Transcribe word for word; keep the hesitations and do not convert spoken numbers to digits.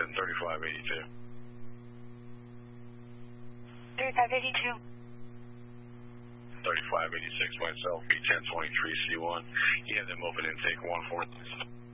in thirty-five eighty-two. thirty-five eighty-two. thirty-five eighty-six myself, B ten twenty-three C one. You have them open intake one four.